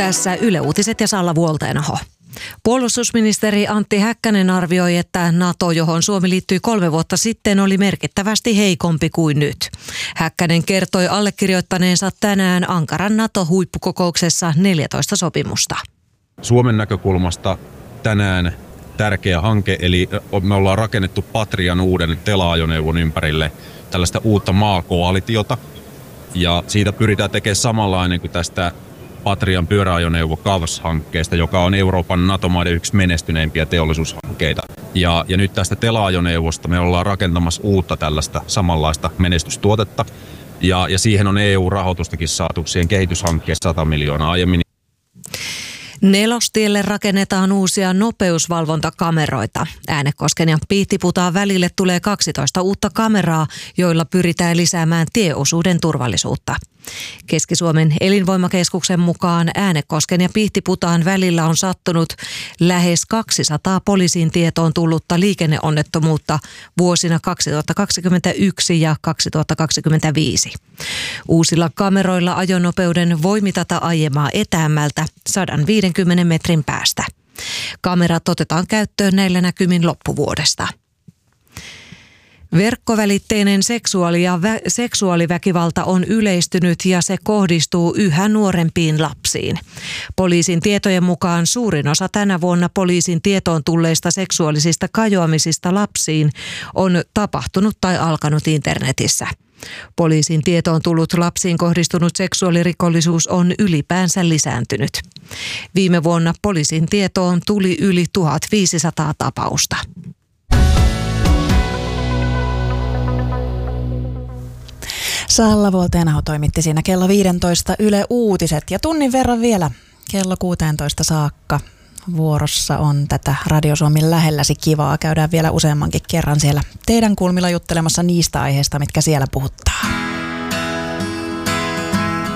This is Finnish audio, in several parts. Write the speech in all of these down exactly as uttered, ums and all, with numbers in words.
Tässä Yle Uutiset ja Salla Vuolteenaho. Puolustusministeri Antti Häkkänen arvioi, että NATO, johon Suomi liittyi kolme vuotta sitten, oli merkittävästi heikompi kuin nyt. Häkkänen kertoi allekirjoittaneensa tänään Ankaran NATO-huippukokouksessa neljätoista sopimusta. Suomen näkökulmasta tänään tärkeä hanke, eli me ollaan rakennettu Patrian uuden tela-ajoneuvon ympärille tällaista uutta maakoalitiota. Ja siitä pyritään tekemään samanlainen kuin tästä Patrian pyöräajoneuvo C A V S-hankkeesta, joka on Euroopan NATO-maiden yksi menestyneimpiä teollisuushankkeita. Ja, ja nyt tästä tela-ajoneuvosta me ollaan rakentamassa uutta tällaista samanlaista menestystuotetta. Ja, ja siihen on E U-rahoitustakin saatu siihen kehityshankkeessa sata miljoonaa aiemmin. Nelostielle rakennetaan uusia nopeusvalvontakameroita. Äänekosken ja Pihtiputaan välille tulee kaksitoista uutta kameraa, joilla pyritään lisäämään tieosuuden turvallisuutta. Keski-Suomen elinvoimakeskuksen mukaan Äänekosken ja Pihtiputaan välillä on sattunut lähes kaksisataa poliisin tietoon tullutta liikenneonnettomuutta vuosina kaksituhattakaksikymmentäyksi ja kaksituhattakaksikymmentäviisi. Uusilla kameroilla ajonopeuden voi mitata aiemmaa etäämmältä sata viisikymmentä metrin päästä. Kamerat otetaan käyttöön näillä näkymin loppuvuodesta. Verkkovälitteinen seksuaali- ja vä- seksuaaliväkivalta on yleistynyt ja se kohdistuu yhä nuorempiin lapsiin. Poliisin tietojen mukaan suurin osa tänä vuonna poliisin tietoon tulleista seksuaalisista kajoamisista lapsiin on tapahtunut tai alkanut internetissä. Poliisin tietoon tullut lapsiin kohdistunut seksuaalirikollisuus on ylipäänsä lisääntynyt. Viime vuonna poliisin tietoon tuli yli tuhatviisisataa tapausta. Salla Vuolteenaho toimitti siinä kello viisitoista Yle Uutiset ja tunnin verran vielä kello kuusitoista saakka. Vuorossa on tätä Radio Suomen lähelläsi kivaa. Käydään vielä useammankin kerran siellä teidän kulmilla juttelemassa niistä aiheista, mitkä siellä puhuttaa.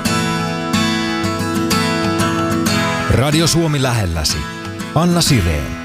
Radio Suomi lähelläsi. Anna Sireen.